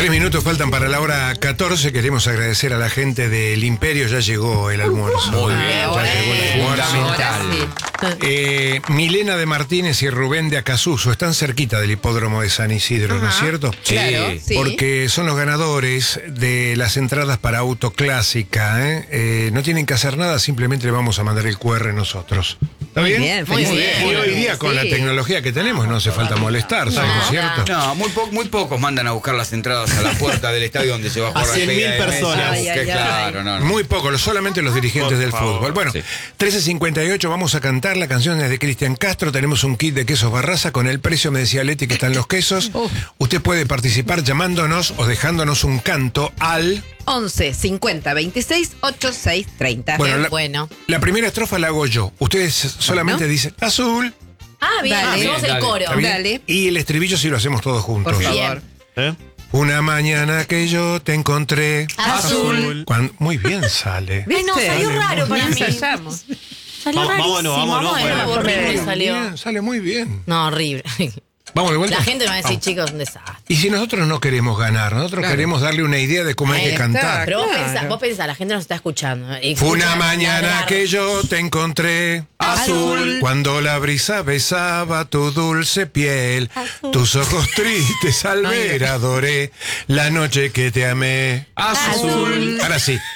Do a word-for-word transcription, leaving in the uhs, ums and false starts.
Tres minutos faltan para la hora catorce. Queremos agradecer a la gente del Imperio. Ya llegó el almuerzo. Muy bien, ya llegó el almuerzo. fundamental. Eh, Milena de Martínez y Rubén de Acasuso están cerquita del hipódromo de San Isidro, Ajá. ¿no es cierto? Sí. Claro, sí. Porque son los ganadores de las entradas para Auto Clásica. ¿eh? Eh, no tienen que hacer nada, simplemente le vamos a mandar el Q R nosotros. ¿Está bien? bien, Muy bien. Y hoy día con Sí. la tecnología que tenemos no hace falta molestarse, ¿no es cierto? No, muy, po muy pocos mandan a buscar las entradas a la puerta del estadio donde se va a jugar A la cien mil despedida de Messi. personas. Ay, Que ay, claro, ay. no, no. Muy poco, solamente los dirigentes Por del favor. fútbol. Bueno, Sí. trece cincuenta y ocho, vamos a cantar la canción de Cristian Castro. Tenemos un kit de quesos Barraza con el precio, me decía Leti, que están los quesos. Usted puede participar llamándonos o dejándonos un canto al... once cincuenta veintiséis ochenta y seis treinta. Bueno, Bien, la, bueno. la primera estrofa la hago yo. Ustedes solamente Bueno. dicen azul. Ah, bien, Dale. hacemos Dale. el coro. ¿Está bien? Dale. Y el estribillo sí lo hacemos todos juntos. Por Bien. favor. ¿Eh? Una mañana que yo te encontré. Azul. Cuan- muy bien sale. Ay, no, ¿Viste? salió raro para mí. Ensayamos. Salió Vamos- rarísimo. vámonos, vámonos, Vamos de nuevo, bueno. horrible salió. Bien, sale muy bien. No, horrible. Vamos de vuelta. La gente me va a decir, Vamos. chicos, un desastre. Y si nosotros no queremos ganar, nosotros Claro. queremos darle una idea de cómo hay Ahí que está. cantar. Pero vos Claro. pensás, vos pensás, la gente nos está escuchando. Y Fue una escucha mañana ladrar. que yo te encontré Azul. cuando la brisa besaba tu dulce piel, Azul. tus ojos tristes al Ay, ver adoré la noche que te amé. Azul. Ahora sí,